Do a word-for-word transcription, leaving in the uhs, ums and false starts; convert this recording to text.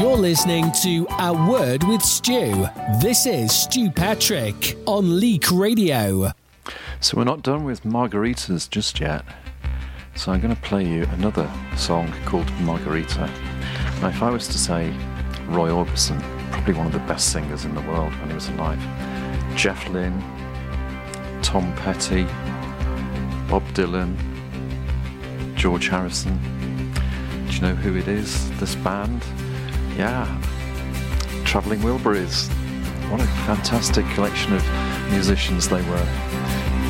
You're listening to A Word with Stu. This is Stu Patrick on Leak Radio. So we're not done with margaritas just yet. So I'm going to play you another song called Margarita. Now, if I was to say Roy Orbison, probably one of the best singers in the world when he was alive. Jeff Lynne, Tom Petty, Bob Dylan, George Harrison. Do you know who it is, this band? Yeah, Travelling Wilburys. What a fantastic collection of musicians they were.